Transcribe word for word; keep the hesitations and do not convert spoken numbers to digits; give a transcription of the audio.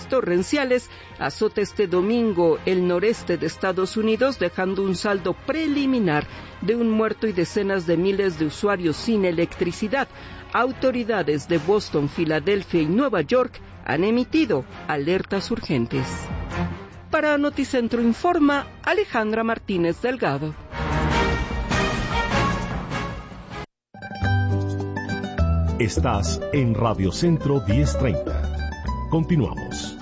lluvias torrenciales azota este domingo el noreste de Estados Unidos, dejando un saldo preliminar de un muerto y decenas de miles de usuarios sin electricidad. Autoridades de Boston, Filadelfia y Nueva York han emitido alertas urgentes. Para Noticentro Informa, Alejandra Martínez Delgado. Estás en Radio Centro diez treinta. Continuamos.